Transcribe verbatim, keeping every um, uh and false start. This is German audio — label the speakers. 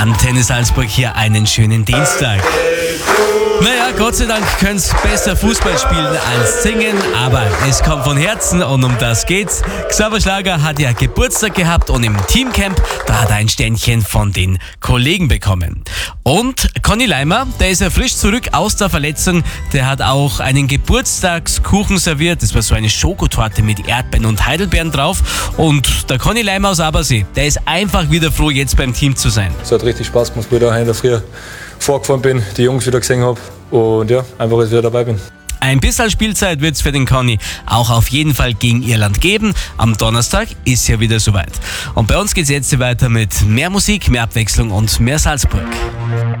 Speaker 1: Antenne Salzburg hier einen schönen Dienstag. Naja, Gott sei Dank können es besser Fußball spielen als singen, aber es kommt von Herzen und um das geht's. Xaver Schlager hat ja Geburtstag gehabt und im Teamcamp, da hat er ein Ständchen von den Kollegen bekommen. Und Conny Leimer, der ist ja frisch zurück aus der Verletzung, der hat auch einen Geburtstagskuchen serviert. Das war so eine Schokotorte mit Erdbeeren und Heidelbeeren drauf. Und der Conny Leimer aus Abersee, der ist einfach wieder froh, jetzt beim Team zu sein.
Speaker 2: Es hat richtig Spaß gemacht, wo ich da in der Früh vorgefahren bin, die Jungs wieder gesehen habe und ja, einfach jetzt wieder dabei bin.
Speaker 1: Ein bisschen Spielzeit wird es für den Conny auch auf jeden Fall gegen Irland geben. Am Donnerstag ist ja wieder soweit. Und bei uns geht es jetzt weiter mit mehr Musik, mehr Abwechslung und mehr Salzburg.